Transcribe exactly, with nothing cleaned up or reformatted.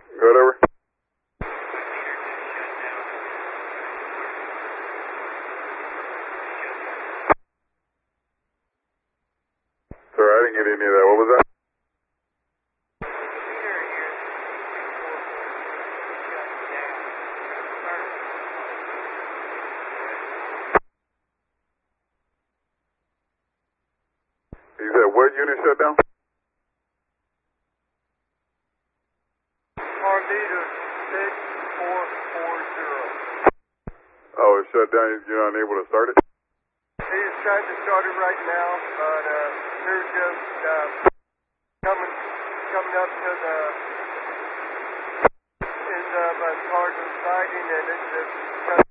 Whatever. Sorry, I didn't get any of that. What was that? You said what unit shut down? Car leader six four four zero. Oh, it shut down. You're not able to start it? He's trying to start it right now, but uh, they're just uh, coming coming up to the end of uh, cars and siding, and it's just